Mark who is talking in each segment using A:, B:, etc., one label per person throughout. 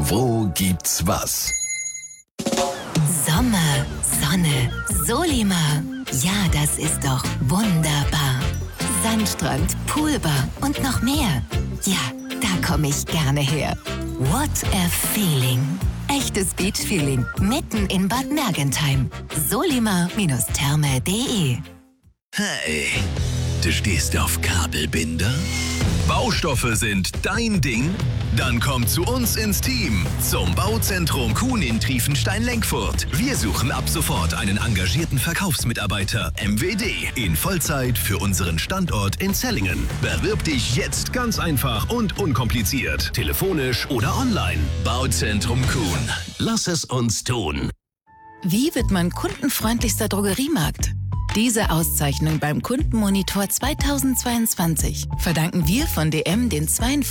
A: Wo gibt's was?
B: Sommer, Sonne, Solima. Ja, das ist doch wunderbar. Sandstrand, Poolbar und noch mehr. Ja, da komme ich gerne her. What a feeling. Echtes Beach-Feeling mitten in Bad Mergentheim. solima-therme.de.
A: Hey, du stehst auf Kabelbinder? Baustoffe sind dein Ding? Dann komm zu uns ins Team, zum Bauzentrum Kuhn in Triefenstein-Lenkfurt. Wir suchen ab sofort einen engagierten Verkaufsmitarbeiter MWD in Vollzeit für unseren Standort in Zellingen. Bewirb dich jetzt ganz einfach und unkompliziert, telefonisch oder online. Bauzentrum Kuhn. Lass es uns tun.
B: Wie wird man kundenfreundlichster Drogeriemarkt? Diese Auszeichnung beim Kundenmonitor 2022 verdanken wir von DM den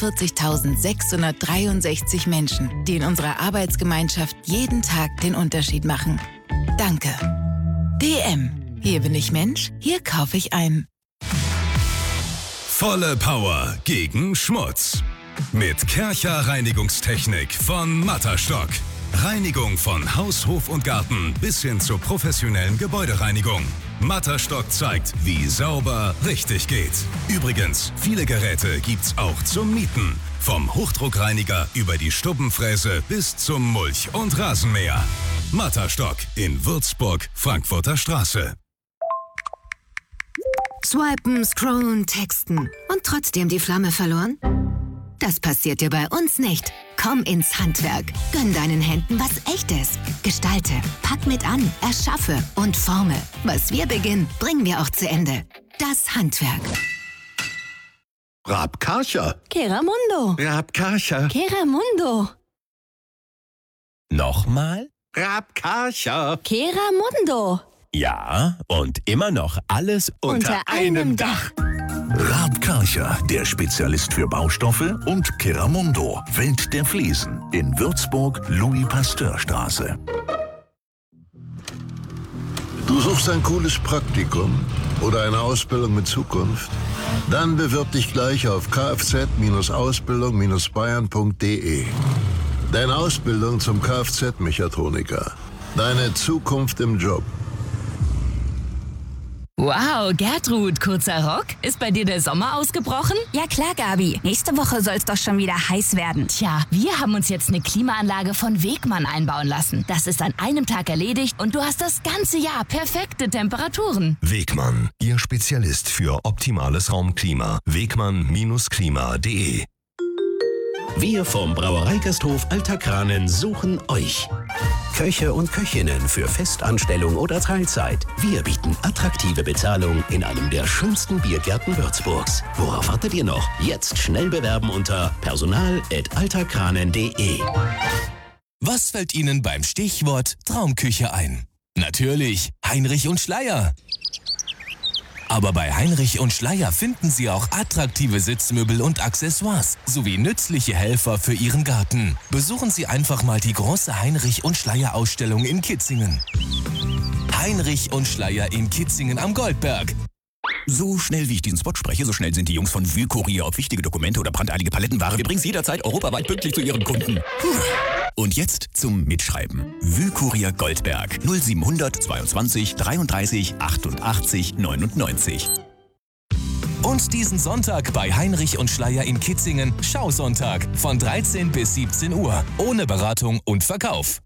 B: 42.663 Menschen, die in unserer Arbeitsgemeinschaft jeden Tag den Unterschied machen. Danke. DM. Hier bin ich Mensch, hier kaufe ich ein.
C: Volle Power gegen Schmutz. Mit Kärcher Reinigungstechnik von Matterstock. Reinigung von Haus, Hof und Garten bis hin zur professionellen Gebäudereinigung. Matterstock zeigt, wie sauber richtig geht. Übrigens, viele Geräte gibt's auch zum Mieten. Vom Hochdruckreiniger über die Stubbenfräse bis zum Mulch- und Rasenmäher. Matterstock in Würzburg, Frankfurter Straße.
B: Swipen, scrollen, texten und trotzdem die Flamme verloren? Das passiert dir bei uns nicht. Komm ins Handwerk. Gönn deinen Händen was Echtes. Gestalte, pack mit an, erschaffe und forme. Was wir beginnen, bringen wir auch zu Ende. Das Handwerk.
A: Raab Karcher.
D: Keramundo.
A: Raab Karcher.
D: Keramundo.
E: Nochmal?
A: Raab Karcher.
D: Keramundo.
E: Ja, und immer noch alles unter einem Dach.
F: Raab Karcher, der Spezialist für Baustoffe, und Keramundo, Welt der Fliesen, in Würzburg, Louis-Pasteur-Straße.
G: Du suchst ein cooles Praktikum oder eine Ausbildung mit Zukunft? Dann bewirb dich gleich auf kfz-ausbildung-bayern.de. Deine Ausbildung zum Kfz-Mechatroniker. Deine Zukunft im Job.
H: Wow, Gertrud, kurzer Rock? Ist bei dir der Sommer ausgebrochen?
D: Ja klar, Gabi. Nächste Woche soll es doch schon wieder heiß werden.
H: Tja, wir haben uns jetzt eine Klimaanlage von Wegmann einbauen lassen. Das ist an einem Tag erledigt und du hast das ganze Jahr perfekte Temperaturen.
I: Wegmann, Ihr Spezialist für optimales Raumklima. Wegmann-klima.de.
J: Wir vom Brauereigasthof Alter Kranen suchen euch. Köche und Köchinnen für Festanstellung oder Teilzeit. Wir bieten attraktive Bezahlung in einem der schönsten Biergärten Würzburgs. Worauf wartet ihr noch? Jetzt schnell bewerben unter personal@alterkranen.de.
K: Was fällt Ihnen beim Stichwort Traumküche ein? Natürlich Heinrich und Schleyer. Aber bei Heinrich und Schleyer finden Sie auch attraktive Sitzmöbel und Accessoires sowie nützliche Helfer für Ihren Garten. Besuchen Sie einfach mal die große Heinrich und Schleyer Ausstellung in Kitzingen. Heinrich und Schleyer in Kitzingen am Goldberg.
L: So schnell wie ich diesen Spot spreche, so schnell sind die Jungs von Wühlkurier, ob wichtige Dokumente oder brandeilige Palettenware. Wir bringen es jederzeit europaweit pünktlich zu Ihren Kunden. Und jetzt zum Mitschreiben. Wühlkurier Goldberg 0700 22 33 88 99.
K: Und diesen Sonntag bei Heinrich und Schleyer in Kitzingen Schausonntag von 13 bis 17 Uhr. Ohne Beratung und Verkauf.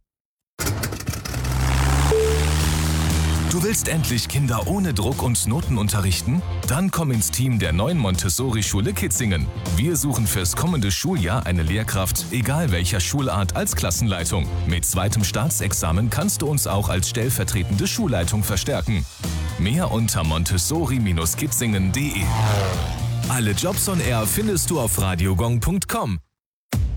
K: Du willst endlich Kinder ohne Druck und Noten unterrichten? Dann komm ins Team der neuen Montessori-Schule Kitzingen. Wir suchen fürs kommende Schuljahr eine Lehrkraft, egal welcher Schulart, als Klassenleitung. Mit zweitem Staatsexamen kannst du uns auch als stellvertretende Schulleitung verstärken. Mehr unter montessori-kitzingen.de. Alle Jobs on Air findest du auf radiogong.com.